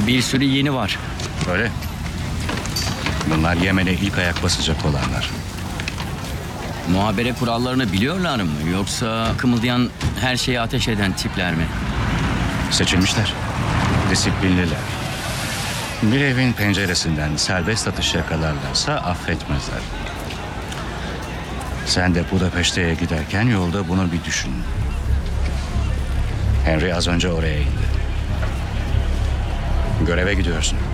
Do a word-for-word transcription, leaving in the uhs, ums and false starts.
Bir sürü yeni var. Öyle. Bunlar Yemen'e ilk ayak basacak olanlar. Muhabere kurallarını biliyorlar mı? Yoksa kımıldayan her şeye ateş eden tipler mi? Seçilmişler. Disiplinliler. Bir evin penceresinden serbest atış yakalarlarsa affetmezler. Sen de Budapeşte'ye giderken yolda bunu bir düşün. Henry az önce oraya indi. Göreve gidiyorsun.